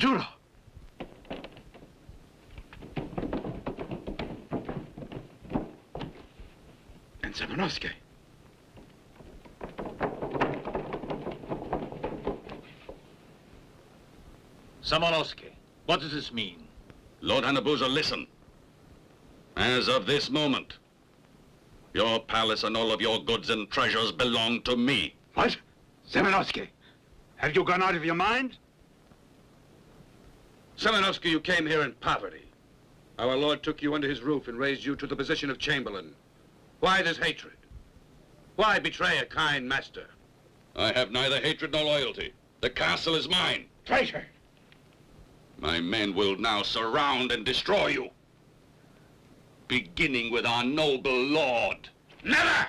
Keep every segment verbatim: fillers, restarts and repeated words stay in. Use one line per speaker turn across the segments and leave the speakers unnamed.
Bonjour. And Szymanowski.
Szymanowski, what does this mean?
Lord Hanabusa, listen. As of this moment, your palace and all of your goods and treasures belong to me.
What? Szymanowski, have you gone out of your mind?
Szymanowski, you came here in poverty. Our Lord took you under his roof and raised you to the position of Chamberlain. Why this hatred? Why betray a kind master?
I have neither hatred nor loyalty. The castle is mine.
Traitor!
My men will now surround and destroy you. Beginning with our noble lord.
Never!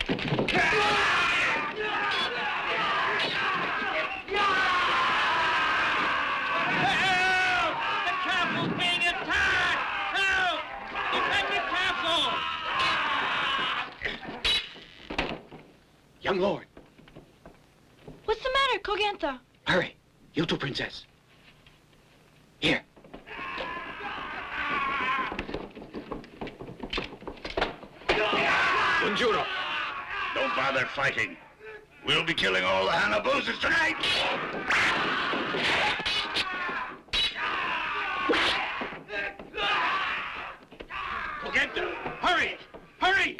Young lord.
What's the matter, Kogenta?
Hurry. You too, princess. Here.
Bonjour. Don't bother fighting. We'll be killing all the Hanabusas tonight.
Kogenta, hurry! Hurry!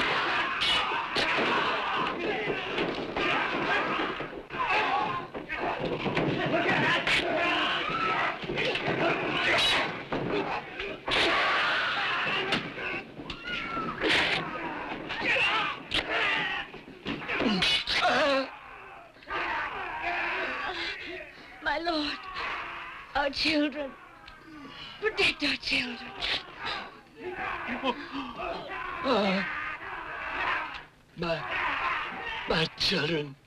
My lord, our children. Protect our children.
Uh, my, my children.